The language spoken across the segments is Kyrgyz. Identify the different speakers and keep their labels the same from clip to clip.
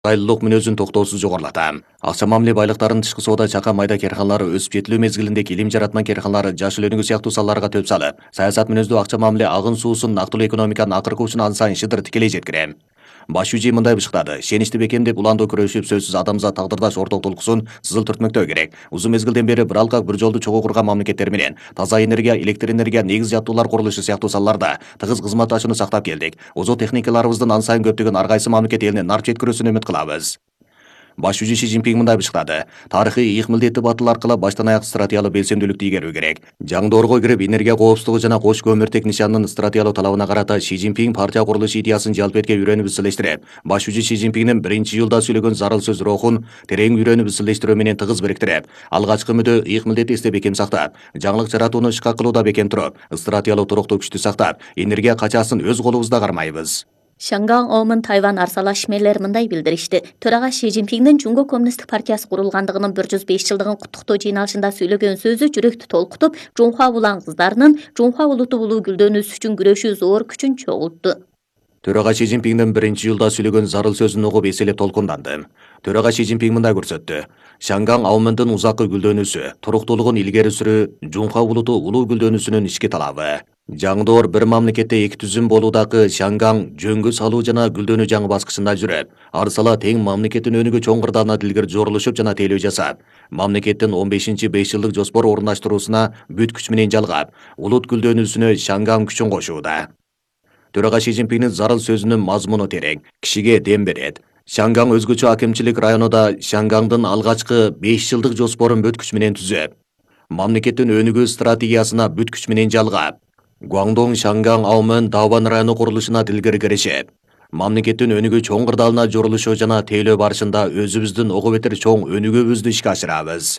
Speaker 1: айлылык мүнөзүн токтоосуз жогорулатам. Акча мамиле байлыктарынын тышкы соода чака майда керканалары өсүп жетилүү мезгилинде килим жаратма керканалары жашыл өнүгүү сыяктуу салаларга төп салып, саясат мүнөздүү акча мамиле агын суусун нактылуу экономиканын акыркы учуна ан сайын шыдыр тикелей жеткирем. Баш жүзүй мындай бышкырады: шеничти бекемдеп уланды күрөшүп, сөзсүз адамзат тагдырдаш орток толкусун сызыл түртмөктөө керек. Узун мезгилден бери бир алкак бир жолду чогуу курган мамлекеттер менен таза энергия, электр энергия, негиз жаттуулар курулушу сыяктуу салаларда тыгыз кызматташууну сактап келдик. Озот техникаларыбыздын ан сайын көптөгөн ар кайсы мамлекет элине нарп жеткирүүсүн үмүт кылабыз. Баш жүзү Ши Цзиньпин мындай бышкырады: тарыхый ыйык милдетти батыл аркылуу баштан аяк стратегиялуу белсемдүүлүктү игерүү керек. Жаңдоорго кирип, энергия коопсуздугу жана кош көмүртек нишанынын стратегиялуу талабына карата Ши Цзиньпин партия курулуш идеясын жалпетке үйрөнүп ысылештирип, баш жүзү Ши Цзиньпиндин 1-июлда сүйлөгөн зарыл сөз рухун терең үйрөнүп ысылештирүү менен тыгыз бириктирип, алгачкы мүдө ыйык милдетти эсте бекем сактап, жаңылык жаратууну ишке кылууда бекем туруп, стратегиялуу туруктуу күчтү сактап, энергия качасын өз колубузда кармайбыз.
Speaker 2: Шанган Аумын Тайвань арсалашмелер мындай билдиришти. Төрага Ши Цзиньпиндин Жунго коммунисттик партиясы курулгандыгынын 105 жылдыгын куттуктоо жыйналышында сүйлөгөн сөзү жүрөктү толкутуп, Жунхуа улан кыздарынын Жунхуа улуту улуу гүлдөнүүсү үчүн күрөшүү зор күчүн чогултту.
Speaker 1: Төрага Ши Цзиньпиндин 1-июлда сүйлөгөн зарыл сөзүн угуп эселеп толкундандым. Төрага Ши Цзиньпин мындай көрсөттү: Шанган Аумындын узаккы гүлдөнүүсү, туруктуулугун илгери сүрүү Жунхуа улуту улуу гүлдөнүүсүнүн ички талабы. Жаңдоор бир мамлекетте эки түзүм болуудагы Шанган жөнгө салуу жана гүлдөнүү жаңы баскычында жүрүп, арсала тең мамлекеттин өнүгүү чоң кырдаалына дилгер жорулушуп жана тейлөө жасап, мамлекеттин 15-5 жылдык жоспор орундаштыруусуна бүт күч менен жалгап, улут гүлдөнүүсүнө Шанган күчүн кошууда. Төрага Ши Цзиньпиндин зарыл сөзүнүн мазмуну терең, кишиге дем берет. Шанган өзгөчө акимчилик районунда Шангандын алгачкы 5 жылдык жоспорун бүт күч менен түзөп, мамлекеттин өнүгүү стратегиясына бүт күч менен жалгап, Гуандong Шанган Аумын Даобан району курулушуна дилгер киришип, мамлекеттин өнүгүү чоң кырдаалына жорулушу жана тейлөө барышында өзүбүздүн ого бетер чоң өнүгүүбүздү ишке ашырабыз.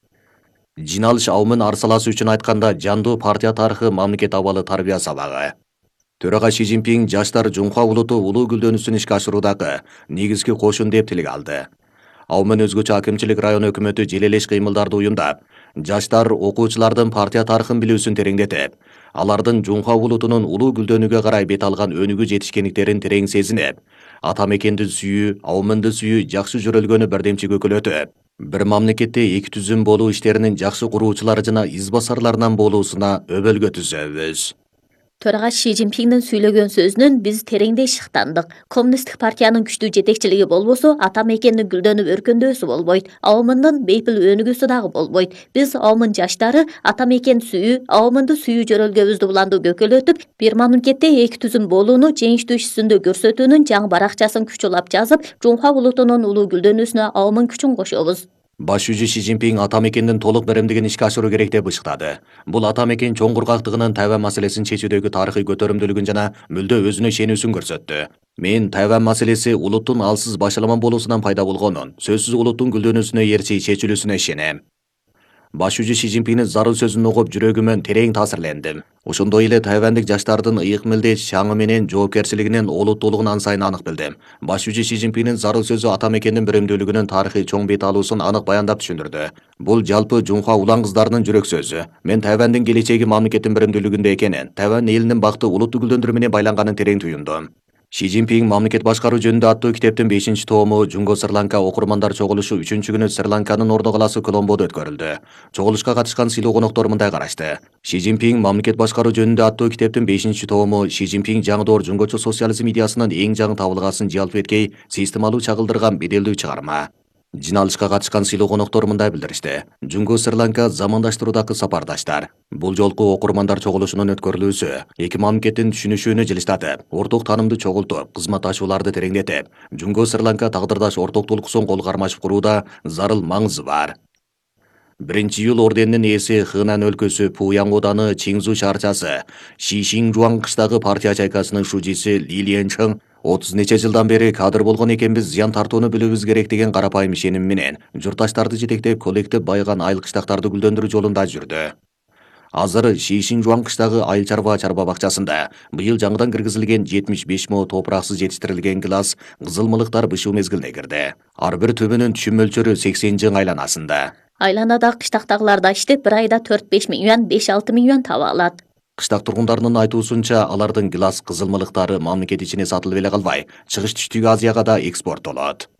Speaker 1: Жиналыш Аумын арсаласы үчүн айтканда жандуу партия тарыхы мамлекет абалы тарбия сабагы. Төрага Ши Цзиньпин жаштар Жунхуа улуту улуу гүлдөнүүсүн ишке ашыруудагы негизги кошун деп тилге алды. Аумын өзгөчө акимчилик район өкмөтү желелеш кыймылдарды уюмдап, жаштар окуучулардын партия тарыхын билүүсүн тереңдетип, алардын Жунхуа улутунун улуу гүлдөнүүгө карай бет алган өнүгүү жетишкендиктерин терең сезинип, ата мекенди сүйүү, Аумынды сүйүү жакшы жөрөлгөнү бирдемчи көкөлөтүп, бир мамлекетте эки түзүм болуу иштеринин жакшы куруучулары жана избасарларынан болуусуна өбөлгө түзөбүз.
Speaker 2: Төрага Ши Цзиньпиндин сүйлөгөн сөзүнөн биз тереңдей шыктандык. Коммунисттик партиянын күчтүү жетекчилиги болбосо, ата мекендин гүлдөнүп өркөндөөсү болбойт. Аумындын бейпил өнүгүүсү дагы болбойт. Биз Аумын жаштары ата мекен сүйүү, Аумынды сүйүү жөрөлгөбүздү уланды көкөлөтүп, бир мамлекетте эки түзүм болууну жеңиштүү ишсүндө көрсөтүүнүн жаңы баракчасын күчүлап жазып, Жунхуа улутунун улуу гүлдөнүүсүнө Аумын күчүн кошобуз.
Speaker 1: Баш жүзү Ши Цзиньпин ата мекендин толук беремдигин ишке ашыруу керек деп бышыктады. Бул ата мекен чоң кургактыгынын Тайвань маселесин чечүүдөгү тарыхый көтөрүмдүүлүгүн жана мүлдө өзүнө ишенүүсүн көрсөттү. Мен Тайвань маселеси улуттун алсыз башаламан болуусунан пайда болгонун, сөзсүз улуттун гүлдөнүүсүнө эрчи чечилүүсүнө ишенем. Баш жүзү Ши Цзиньпиндин зарыл сөзүн угуп жүрөгүмөн терең таасирлендим. Ошондой эле тайвандык жаштардын ыйык милдет шаңы менен жоопкерчилигинин олуттуулугун ан сайын анык билдим. Баш жүзү Ши Цзиньпиндин зарыл сөзү ата мекендин беремдүүлүгүнүн тарыхый чоң бет алуусун анык баяндап түшүндүрдү. Бул жалпы Жунхуа улан кыздарынын жүрөк сөзү. Мен Тайвандын келечеги мамлекеттин беремдүүлүгүндө экенин, Тайвань элинин бакыты улутту гүлдөндүрүү менен байланганын терең туюмдум. Ши Цзиньпин мамлекет башкаруу жөнүндө аттуу китептин 5-тому Жунго Сри-Ланка окурмандар чогулушу 3-күнү Сри-Ланканын ордо каласы Коломбодо өткөрүлдү. Чогулушка катышкан сыйлуу коноктор мындай карашты. Ши Цзиньпин мамлекет башкаруу жөнүндө аттуу китептин 5-тому Ши Цзиньпин жаңдоор жунгочу социализм идеясынын эң жаңы табылгасын жалпеткей системалуу чагылдырган беделдүү чыгарма. Жиналышка катышкан сыйлуу коноктор мындай билдиришти. Жунго Сри-Ланка замандаштыруудагы сапардаштар. Бул жолку окурмандар чогулушунун өткөрүлүүсү эки мамлекеттин түшүнүшүүнү жылыштатып, орток таанымды чогултуп, кызматташууларды тереңдетип, Жунго Сри-Ланка тагдырдаш орток толкусун кол кармашып курууда зарыл маңызы бар. 1-июл орденинин ээси Хынан өлкөсү Пуян ооданы Чинзу шаарчасы Шишиңжуан кыштагы партия чайкасынын шужиси Ли Ленчэн 30 нече жылдан бери кадр болгон экенбиз, зыян тартууну билүүбүз керек деген карапайым ишеним менен журтташтарды жетектеп коллектив байыган айыл кыштактарды гүлдөндүрүү жолунда жүрдү. Азыр Шишиңжуан кыштагы айыл чарба бакчасында быйыл жаңыдан киргизилген 75 мо топураксыз жетиштирилген класс кызылмылыктар бышуу мезгилине кирди. Ар бир түбүнүн түшүм мөлчөрү 80 жың айланасында.
Speaker 2: Айланадагы кыштактагыларда иштеп бир айда 4-5 миң юан, 5-6 миң юан таба алат.
Speaker 1: Кыштак тургундарынын айтуусунча, алардын гилас кызылмылыктары мамлекет ичине сатылып эле калбай, чыгыш түштүк Азияга да экспорттолот.